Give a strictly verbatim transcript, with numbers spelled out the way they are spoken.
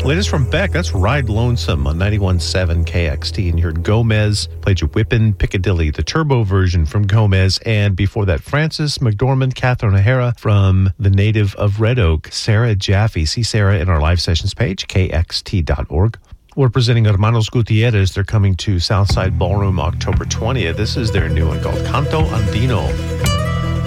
Latest from Beck, that's Ride Lonesome on ninety-one point seven K X T. And you heard Gomez, played you Whippin' Piccadilly, the turbo version from Gomez. And before that, Frances McDormand, Catherine O'Hara from the native of Red Oak, Sarah Jaffe. See Sarah in our live sessions page, K X T dot org. We're presenting Hermanos Gutierrez. They're coming to Southside Ballroom October twentieth. This is their new one called Canto Andino.